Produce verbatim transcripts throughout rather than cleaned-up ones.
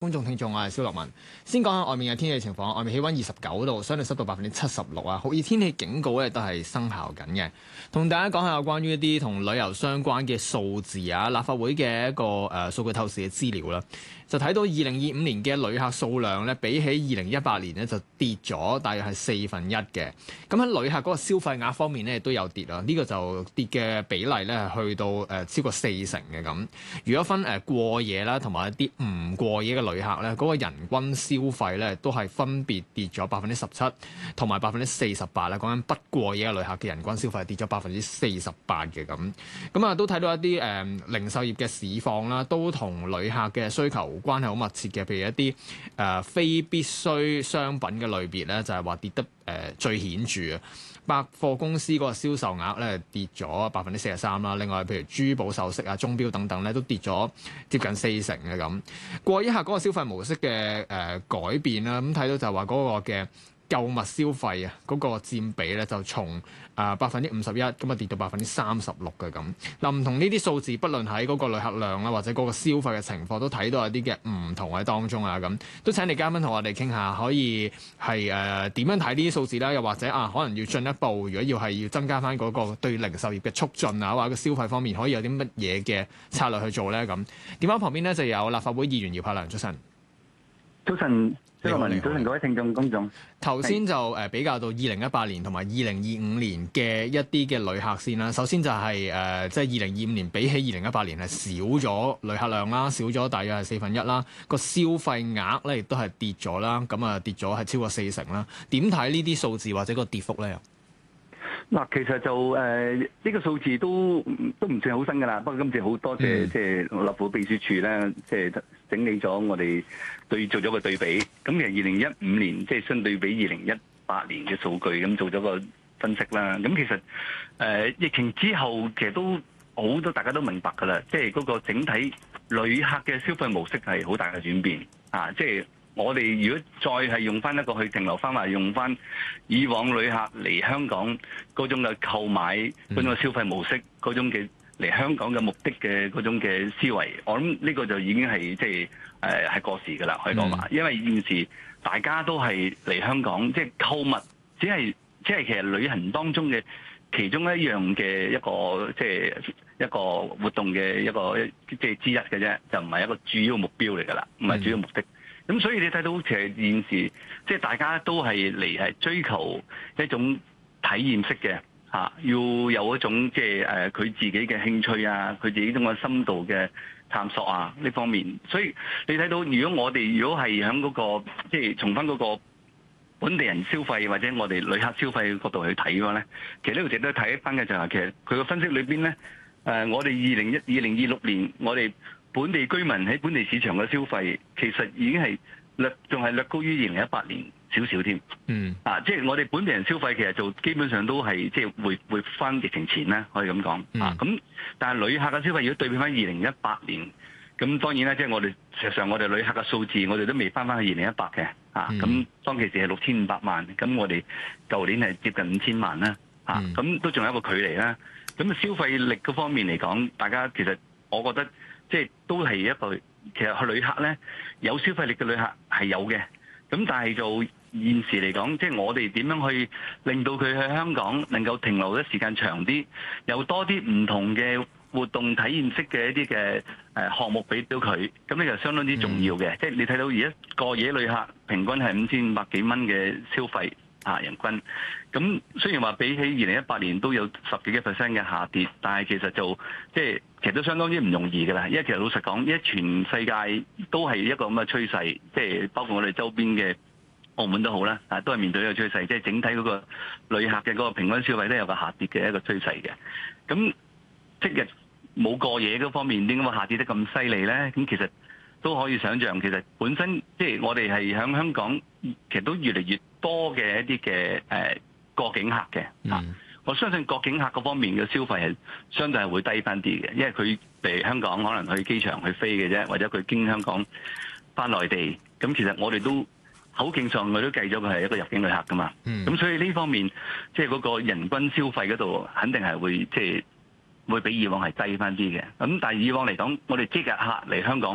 觀眾聽眾，我係蕭樂文。先講下外面嘅天氣情況，外面氣温二十九度，相對濕度百分之七十六啊，酷熱天氣警告咧都係生效緊嘅。同大家講下有關於一啲同旅遊相關嘅數字啊，立法會嘅一個誒數據透視嘅資料啦，就睇到二零二五年嘅旅客數量咧，比起二零一八年咧就跌咗，大約係四分一嘅。咁喺旅客嗰個消費額方面咧，都有跌啊，呢、這個就跌嘅比例咧係去到誒超過四成嘅咁。如果分誒過夜啦，同埋一啲唔過夜嘅旅客咧，嗰、那個人均消費咧都係分別跌咗百分之十七同埋百分之四十八啦。講緊不過夜嘅旅客嘅人均消費跌咗百分之四十八嘅咁。咁啊，都睇到一啲誒、呃、零售業嘅市況啦，都同旅客嘅需求關係好密切嘅。譬如一啲誒、呃、非必需商品嘅類別咧，就係、是、話跌得誒、呃、最顯著啊。百貨公司嗰個銷售額咧跌咗百分之四十三啦，另外譬如珠寶首飾啊、鐘錶等等咧都跌咗接近四成嘅咁。過一下嗰個消費模式嘅誒、呃、改變啦，咁睇到就係話嗰個嘅購物消費啊，嗰、那個佔比咧就從啊百分之五十一咁啊跌到百分之三十六嘅咁。嗱，唔同呢啲數字，不論喺嗰個旅客量啦，或者嗰個消費嘅情況，都睇到有啲嘅唔同喺當中啊咁。都請你嘉賓同我哋傾下，可以係誒點樣睇呢啲數字啦？又或者啊，可能要進一步，如果要係要增加翻嗰個對零售業嘅促進啊，或者個消費方面，可以有啲乜嘢嘅策略去做咧？咁電話旁邊咧就有立法會議員姚柏良，早晨。 早晨。早晨，早晨各位聽眾公眾。 頭先就誒比較到二零一八年同埋二零二五年嘅一啲嘅旅客先啦。首先就係誒即係二零二五年比起二零一八年係少咗旅客量啦，少咗大約係四分一啦。個消費額咧亦都係跌咗啦，咁啊跌咗係超過四成啦。點睇呢啲數字或者個跌幅咧？ 嗱，其實就誒呢、呃這個數字都都唔算好新㗎啦。不過今次好多謝即係立法會秘書處咧，即係整理咗我哋對做咗個對比。咁其實二零一五年即係相對比二零一八年嘅數據咁做咗個分析啦。咁其實誒、呃、疫情之後其實都好多大家都明白㗎啦，即係嗰個整體旅客嘅消費模式係好大嘅轉變啊！即係我哋如果再係用翻一個去停留翻，話用翻以往旅客嚟香港嗰種嘅購買嗰種嘅消費模式，嗰種嘅嚟香港嘅目的嘅嗰種嘅思維，我諗呢個就已經係即係誒係過時㗎啦，可以講話。因為現時大家都係嚟香港，即係購物，只係即係其實旅行當中嘅其中一樣嘅一個即係一個活動嘅一個即係之一嘅啫，就唔係一個主要目標嚟㗎啦，唔係主要目的。咁所以你睇到其實現時即係大家都係嚟係追求一種體驗式嘅嚇，要有一種即係誒佢自己嘅興趣啊，佢自己種嘅深度嘅探索啊呢方面。所以你睇到如果我哋如果係喺嗰個即係從翻嗰個本地人消費或者我哋旅客消費角度去睇嘅話咧，其實呢度值得睇翻嘅就係其實佢個分析裏邊咧，誒我哋二零一二零二六年我哋本地居民喺本地市場嘅消費，其實已經係略仲係略高於二零一八年少少添。嗯，啊，即係我哋本地人消費其實就基本上都係即係回回翻疫情前啦，可以咁講。嗯、啊，咁但係旅客嘅消費如果對比翻二零一八年，咁當然啦，即係我哋事實上我哋旅客嘅數字，我哋都未翻翻去二零一八嘅。啊，咁、嗯、當其時係六千五百萬，咁我哋舊年係接近五千萬啦。啊，咁、嗯、都仲有一個距離啦。咁消費力嗰方面嚟講，大家其實我覺得。即係都係一個，其實去旅客咧有消費力嘅旅客係有嘅，咁但係就現時嚟講，即係我哋點樣去令到佢去香港能夠停留嘅時間長啲，有多啲唔同嘅活動體驗式嘅一啲嘅誒項目俾到佢，咁呢就相當之重要嘅。嗯、即係你睇到而家過夜旅客平均係五千五百幾蚊嘅消費。啊，人均咁雖然話比起二零一八年都有十幾個 percent 嘅下跌，但係其實就即係其實都相當之唔容易㗎啦。因為其實老實講，因為全世界都係一個咁嘅趨勢，即係包括我哋周邊嘅澳門都好啦，啊都係面對呢個趨勢，即係整體嗰個旅客嘅嗰個平均消費都有個下跌嘅一個趨勢嘅。咁即日冇過夜嗰方面點解會下跌得咁犀利咧？咁其實都可以想像，其實本身即係我哋係喺香港，其實都越嚟越多嘅一啲嘅誒過境客嘅，嗯、啊，我相信過境客嗰方面嘅消費係相對係會低翻啲嘅，因為佢嚟香港可能去機場去飛嘅啫，或者佢經香港翻內地，咁其實我哋都口徑上我都計咗佢係一個入境旅客噶嘛，咁、嗯、所以呢方面即係嗰個人均消費嗰度肯定係會即係會比以往係低翻啲嘅，咁但係以往嚟講，我哋即日客嚟香港。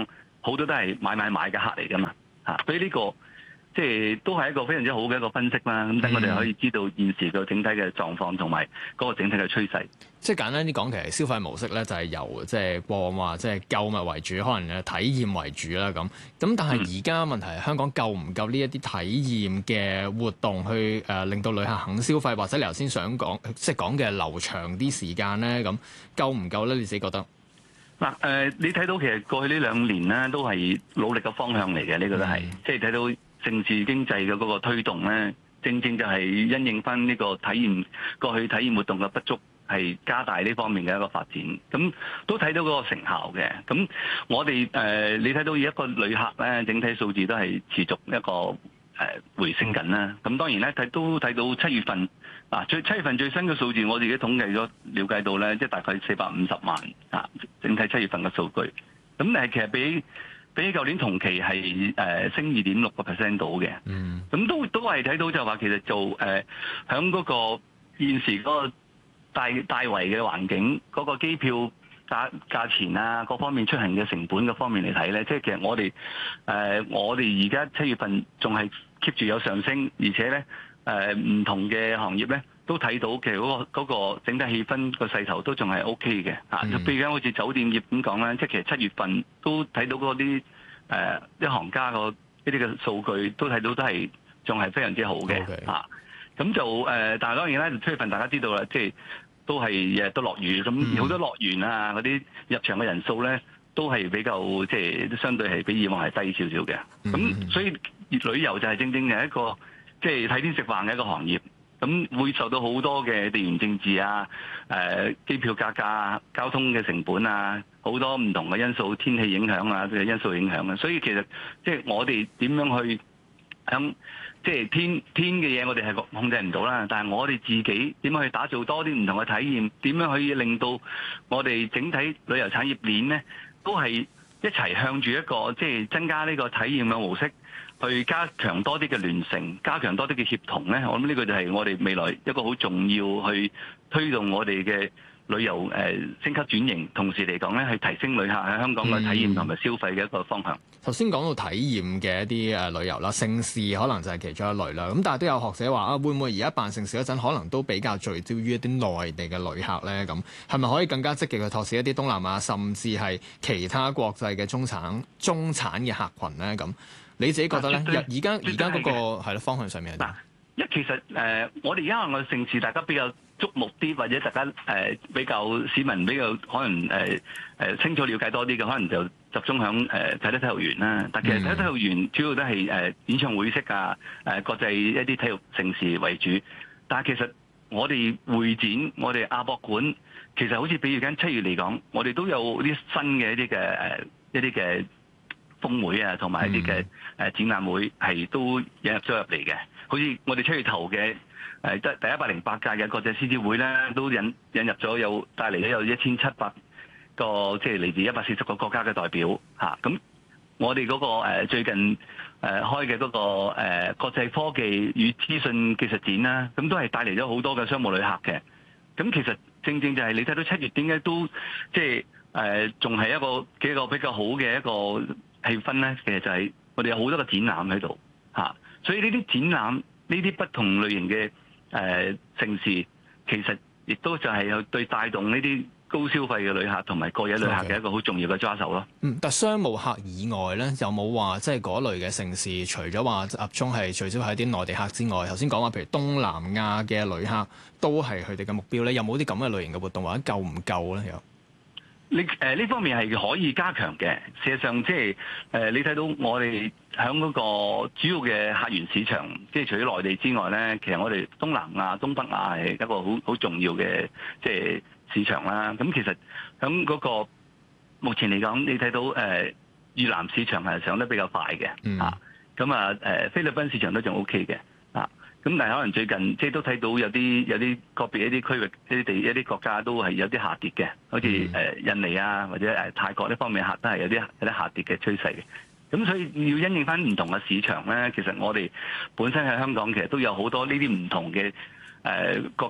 好多都係買買買嘅客嚟㗎嘛嚇，所以呢個即係都係一個非常之好嘅一個分析啦。咁等我哋可以知道現時個整體嘅狀況同埋嗰個整體嘅趨勢。 即係簡單啲講，其實消費模式咧就係由即係過往話即係購物為主，可能誒體驗為主啦咁。咁但係而家問題係香港夠唔夠呢一啲體驗嘅活動去誒、呃、令到旅客肯消費，或者你頭先想講即係講嘅留長啲時間咧，咁夠唔夠咧？你自己覺得？ 嗱誒、呃，你睇到其實過去呢兩年咧都係努力嘅方向嚟嘅，呢、這個都係、嗯、即係睇到政治經濟嘅嗰個推動咧，正正就係因應翻呢個體驗過去體驗活動嘅不足。係加大呢方面嘅一個發展，咁都睇到嗰個成效嘅。咁我哋誒、呃，你睇到一個旅客咧，整體數字都係持續一個誒、呃、回升緊啦。咁當然咧，睇都睇到七月份啊，最七月份最新嘅數字，我自己統計咗，了解到咧，即係大概四百五十萬啊，整體七月份嘅數據。咁誒，其實比比起舊年同期係誒、呃、升二點六個 percent 到嘅。嗯。咁都都係睇到就話其實做誒響嗰個現時嗰、嗰個。大大圍嘅環境，嗰、那個機票價價錢啊，各方面出行嘅成本嘅方面嚟睇咧，即係其實我哋誒、呃、我哋而家七月份仲係 keep 住有上升，而且咧誒唔同嘅行業咧都睇到其實嗰、那個那個整體氣氛個勢頭都仲係 O K 嘅嚇。譬、嗯、如講好似酒店業咁講啦，即係其實七月份都睇到嗰啲誒一行家個呢啲嘅數據都睇到都係仲係非常之好嘅嚇。咁 Okay.、啊、就誒、呃，但係當然咧，七月份大家知道啦，即係。都係日日都落雨，咁好多樂園啊嗰啲入場嘅人數咧，都係比較即係相對係比以往係低少少嘅。咁所以旅遊就係正正係一個即係睇天食飯嘅一個行業，咁會受到好多嘅地緣政治啊、誒、呃、機票價格啊、交通嘅成本啊，好多唔同嘅因素、天氣影響啊嘅因素影響啊。所以其實即係我哋點樣去響即係天天嘅嘢，我哋係控制唔到啦。但係我哋自己點樣去打造多啲唔同嘅體驗？點樣可以令到我哋整體旅遊產業鏈咧，都係一齊向住一個即係增加呢個體驗嘅模式，去加強多啲嘅聯乘，加強多啲嘅協同咧。我諗呢個就係我哋未來一個好重要去推動我哋嘅旅遊誒升級轉型，同時嚟講咧係提升旅客喺香港嘅體驗同埋消費嘅一個方向。 頭先講到體驗嘅一啲誒旅遊啦，盛事可能就係其中一類啦。咁但係都有學者話啊，會唔會而家辦盛事嗰陣，可能都比較聚焦於一啲內地嘅旅客咧？咁係咪可以更加積極去拓展一啲東南亞，甚至係其他國際嘅中產中產嘅客群咧？咁你自己覺得咧？而家而家嗰個係咯方向上面係點？ 一其實誒、呃，我哋而家嘅盛事，大家比較矚目啲，或者大家誒、呃、比較市民比較可能誒誒、呃、清楚了解多啲嘅，可能就集中響誒啟德體育園啦。但其實啟德體育園主要都係誒、呃、演唱會式啊，誒、呃、國際一啲體育盛事為主。但係其實我哋會展、我哋亞博館，其實好似比如緊七月嚟講，我哋都有啲新嘅一啲嘅誒一啲嘅峰會啊，同埋一啲嘅誒展覽會係都引入咗入嚟嘅。好似我哋七月頭嘅誒第第一百零八屆嘅國際獅子會咧，都引引入咗有帶嚟咗有一千七百個即係嚟自一百四十個國家嘅代表嚇。咁、啊、我哋嗰、那個、呃、最近誒、呃、開嘅嗰、那個誒、呃、國際科技與資訊技術展啦，咁都係帶嚟咗好多嘅商務旅客嘅。咁其實正正就係你睇到七月點解都即係誒仲係一個幾個比較好嘅一個氣氛咧？其實就係我哋有好多個展覽喺度嚇。所以呢啲展覽，呢啲不同類型嘅誒盛事，其實亦都就係有對帶動呢啲高消費嘅旅客同埋過夜旅客嘅一個好重要嘅抓手咯。 嗯，但商務客以外咧，有冇話即係嗰類嘅盛事？除咗話集中係聚焦喺啲內地客之外，頭先講話譬如東南亞嘅旅客都係佢哋嘅目標咧，有冇啲咁嘅類型嘅活動，或者夠唔夠咧？有？ 你誒呢方面係可以加強嘅。事實上、就是，即係誒你睇到我哋喺嗰個主要嘅客源市場，即係除咗內地之外咧，其實我哋東南亞、東北亞係一個好好重要嘅即係市場啦。咁其實喺嗰個目前嚟講，你睇到誒越南市場係上得比較快嘅、嗯、啊。咁啊誒菲律賓市場都仲 O K 嘅啊。咁但係可能最近即係都睇到有啲有啲個別一啲區域一啲地一啲國家都係有啲下跌嘅，好似誒印尼啊或者誒泰國呢方面客都係有啲有啲下跌嘅趨勢嘅。咁所以要因應翻唔同嘅市場咧，其實我哋本身喺香港其實都有好多呢啲唔同嘅誒國家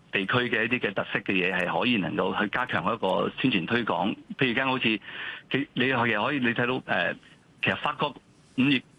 地區嘅一啲嘅特色嘅嘢係可以能夠去加強一個宣傳推廣。譬如而家好似，你其實可以你睇到誒，其實法國五月